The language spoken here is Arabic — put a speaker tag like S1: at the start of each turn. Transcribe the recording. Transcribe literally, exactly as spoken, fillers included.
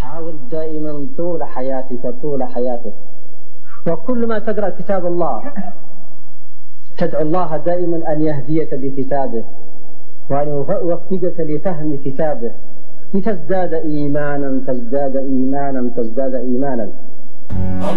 S1: حاول دائما طول حياتك طول حياتك، وكل ما تقرأ كتاب الله تدعو الله دائما أن يهديك بكتابه وأن يوفقك لفهم كتابه لتزداد إيمانا تزداد إيمانا تزداد إيمانا.